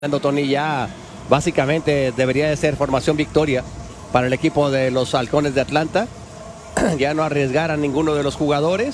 Tony, ya básicamente debería de ser formación victoria para el equipo de los Halcones de Atlanta. Ya no arriesgar a ninguno de los jugadores.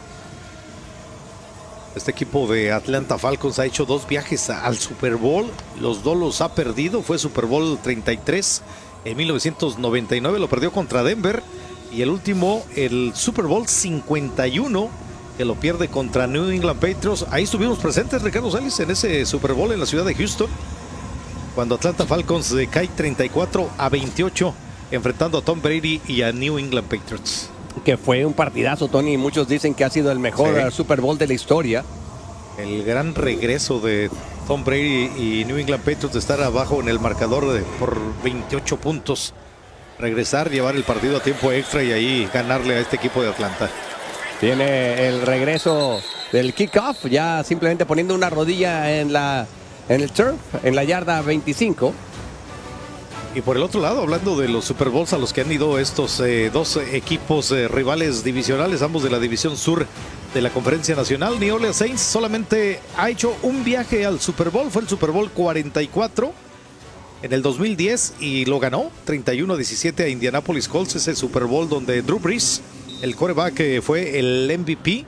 Este equipo de Atlanta Falcons ha hecho 2 viajes al Super Bowl. Los 2 los ha perdido. Fue Super Bowl 33 en 1999. Lo perdió contra Denver. Y el último, el Super Bowl 51, que lo pierde contra New England Patriots. Ahí estuvimos presentes, Ricardo Salis, en ese Super Bowl en la ciudad de Houston, cuando Atlanta Falcons cae 34-28, enfrentando a Tom Brady y a New England Patriots. Que fue un partidazo, Tony. Muchos dicen que ha sido el mejor Super Bowl de la historia. El gran regreso de Tom Brady y New England Patriots de estar abajo en el marcador por 28 puntos. Regresar, llevar el partido a tiempo extra y ahí ganarle a este equipo de Atlanta. Tiene el regreso del kickoff, ya simplemente poniendo una rodilla en el turf, en la yarda 25. Y por el otro lado, hablando de los Super Bowls a los que han ido estos 2 equipos rivales divisionales, ambos de la división sur de la Conferencia Nacional, New Orleans Saints solamente ha hecho un viaje al Super Bowl, fue el Super Bowl 44 en el 2010 y lo ganó 31-17 a Indianapolis Colts, ese Super Bowl donde Drew Brees, el quarterback, fue el MVP.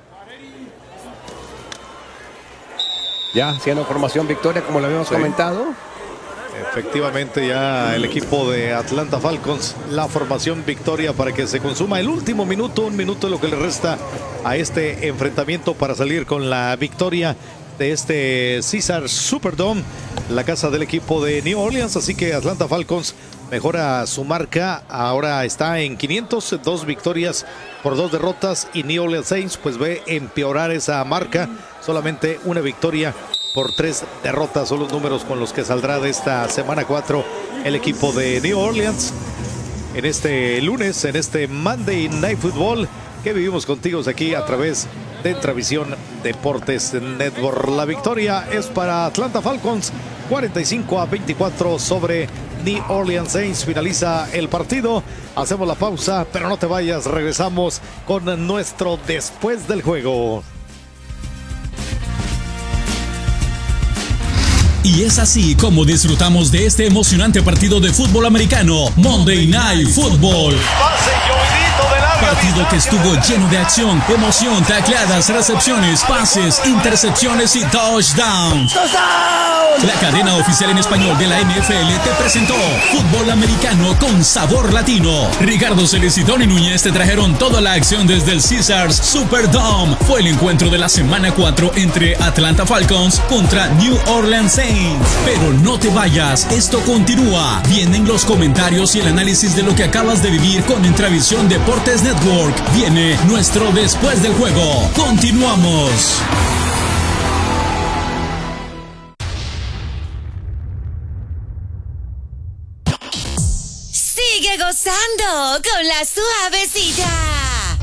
Ya haciendo formación victoria, como lo habíamos comentado. Efectivamente, ya el equipo de Atlanta Falcons, la formación victoria para que se consuma el último minuto, un minuto de lo que le resta a este enfrentamiento para salir con la victoria de este Caesars Superdome, la casa del equipo de New Orleans. Así que Atlanta Falcons mejora su marca, ahora está en 500, 2 victorias por 2 derrotas, y New Orleans Saints pues ve empeorar esa marca, solamente una victoria por 3 derrotas. Son los números con los que saldrá de esta semana 4 el equipo de New Orleans en este lunes, en este Monday Night Football que vivimos contigo aquí a través de Intravisión Deportes Network. La victoria es para Atlanta Falcons, 45-24 sobre New Orleans Saints. Finaliza el partido, hacemos la pausa, pero no te vayas, regresamos con nuestro después del juego. Y es así como disfrutamos de este emocionante partido de fútbol americano, Monday Night Football. Partido que estuvo lleno de acción, emoción, tacleadas, recepciones, pases, intercepciones y touchdowns. La cadena oficial en español de la NFL te presentó fútbol americano con sabor latino. Ricardo Salis y Tony Núñez te trajeron toda la acción desde el Caesars Superdome. Fue el encuentro de la semana 4 entre Atlanta Falcons contra New Orleans Saints. Pero no te vayas, esto continúa. Vienen los comentarios y el análisis de lo que acabas de vivir con Intravisión Deportes Network. Viene nuestro después del juego. Continuamos. Sigue gozando con la suavecita.